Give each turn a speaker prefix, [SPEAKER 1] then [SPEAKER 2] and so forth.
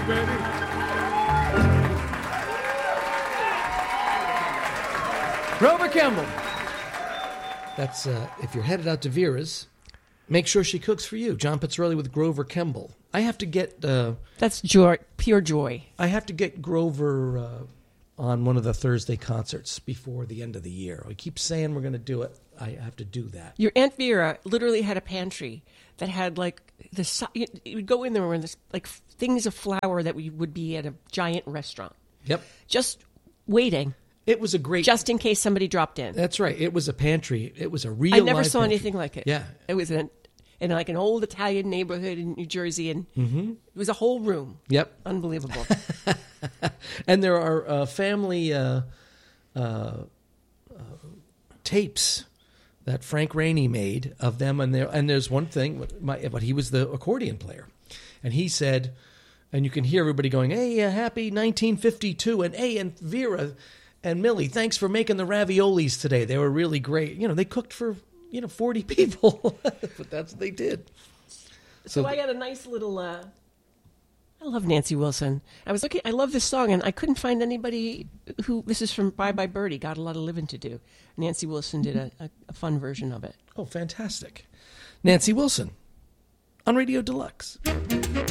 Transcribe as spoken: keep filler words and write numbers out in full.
[SPEAKER 1] baby. Grover Kemble. That's, uh, if you're headed out to Vera's, make sure she cooks for you. John Pizzarelli with Grover Kemble. I have to get... Uh,
[SPEAKER 2] That's joy, pure joy.
[SPEAKER 1] I have to get Grover uh, on one of the Thursday concerts before the end of the year. We keep saying we're going to do it. I have to do that.
[SPEAKER 2] Your Aunt Vera literally had a pantry that had like the... You would go in there and there's like things of flour that we would be at a giant restaurant.
[SPEAKER 1] Yep.
[SPEAKER 2] Just waiting.
[SPEAKER 1] It was a great...
[SPEAKER 2] Just in case somebody dropped in.
[SPEAKER 1] That's right. It was a pantry. It was a real
[SPEAKER 2] I never
[SPEAKER 1] live
[SPEAKER 2] saw
[SPEAKER 1] pantry.
[SPEAKER 2] anything like it.
[SPEAKER 1] Yeah.
[SPEAKER 2] It was an, in like an old Italian neighborhood in New Jersey, and
[SPEAKER 1] mm-hmm.
[SPEAKER 2] it was a whole room.
[SPEAKER 1] Yep.
[SPEAKER 2] Unbelievable.
[SPEAKER 1] And there are uh, family uh, uh, uh, tapes that Frank Rainey made of them. And, there, and there's one thing, my, but he was the accordion player. And he said, and you can hear everybody going, hey, uh, happy nineteen fifty-two. And hey, and Vera... And Millie, thanks for making the raviolis today. They were really great. You know, they cooked for, you know, forty people. But that's what they did.
[SPEAKER 2] So, so I got a nice little, uh, I love Nancy Wilson. I was looking, I love this song, and I couldn't find anybody who, this is from Bye Bye Birdie, Got a Lot of Living to Do. Nancy Wilson did a, a, a fun version of it.
[SPEAKER 1] Oh, fantastic. Nancy Wilson on Radio Deluxe.